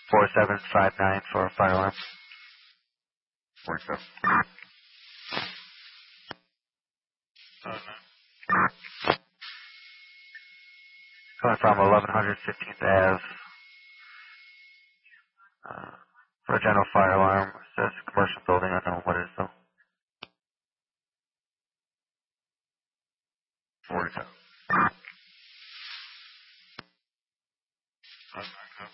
4759 for a fire alarm. 47. Coming from 1100 15th Ave. For a general fire alarm. It says commercial building. I don't know what it is though. 47.